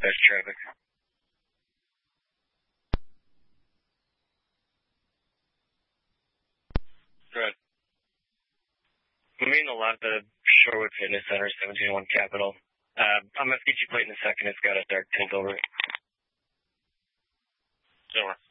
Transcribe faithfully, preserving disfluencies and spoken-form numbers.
southwest traffic. Good. I'm meeting a lot at the Shorewood Fitness Center, seventeen oh one Capitol. Uh, I'm going to get you plate in a second. It's got a dark tint over it. Over.